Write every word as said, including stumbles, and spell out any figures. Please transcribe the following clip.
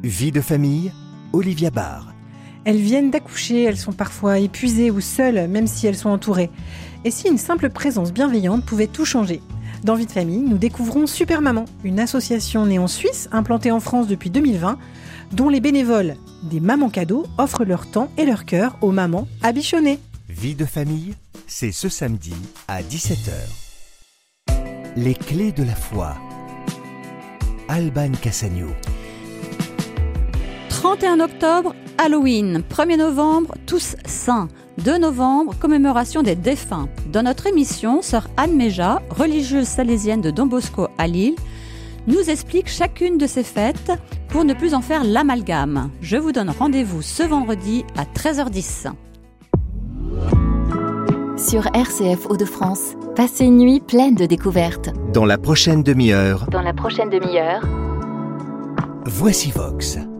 Vie de famille, Olivia Barr. Elles viennent d'accoucher, elles sont parfois épuisées ou seules, même si elles sont entourées. Et si une simple présence bienveillante pouvait tout changer ? Dans Vie de famille, nous découvrons Super Maman, une association née en Suisse, implantée en France depuis deux mille vingt, dont les bénévoles des mamans cadeaux offrent leur temps et leur cœur aux mamans à bichonner. Vie de famille, c'est ce samedi à dix-sept heures. Les clés de la foi. Alban Cassagno. trente et un octobre, Halloween. premier novembre, Tous Saints. deux novembre, commémoration des défunts. Dans notre émission, sœur Anne Méja, religieuse salésienne de Don Bosco à Lille, nous explique chacune de ces fêtes pour ne plus en faire l'amalgame. Je vous donne rendez-vous ce vendredi à treize heures dix. Sur R C F Hauts-de-France, passez une nuit pleine de découvertes. Dans la prochaine demi-heure, Dans la prochaine demi-heure, Voici Vox.